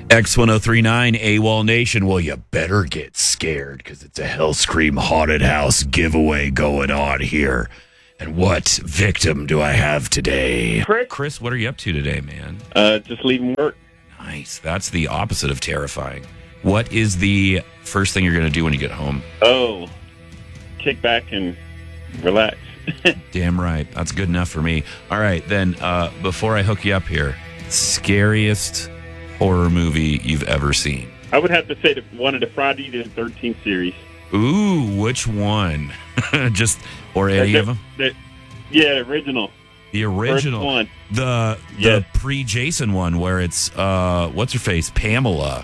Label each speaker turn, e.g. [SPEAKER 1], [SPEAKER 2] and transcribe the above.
[SPEAKER 1] X1039 AWOL Nation. Well, you better get scared because it's a Hellscream haunted house giveaway going on here. And what victim do I have today? Chris, what are you up to today, man?
[SPEAKER 2] Just leaving work.
[SPEAKER 1] Nice. That's the opposite of terrifying. What is the first thing you're going to do when you get home?
[SPEAKER 2] Oh, kick back and relax.
[SPEAKER 1] Damn right. That's good enough for me. All right, then, before I hook you up here, scariest horror movie you've ever seen?
[SPEAKER 2] I would have to say one of the Friday the 13th series.
[SPEAKER 1] Ooh, which one? Or any of them?
[SPEAKER 2] Yeah, the original.
[SPEAKER 1] The original
[SPEAKER 2] First one.
[SPEAKER 1] The pre-Jason one where it's what's her face? Pamela.